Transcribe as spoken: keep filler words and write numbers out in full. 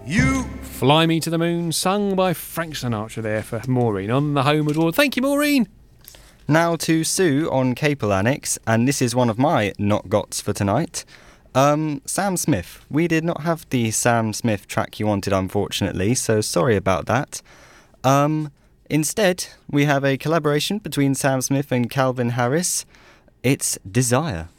You Fly Me to the Moon, sung by Frank Sinatra there for Maureen on the Homeward Ward. Thank you, Maureen. Now to Sue on Capel Annex, and this is one of my not gots for tonight. Um, Sam Smith. We did not have the Sam Smith track you wanted, unfortunately, so sorry about that. Um, instead, we have a collaboration between Sam Smith and Calvin Harris. It's Desire.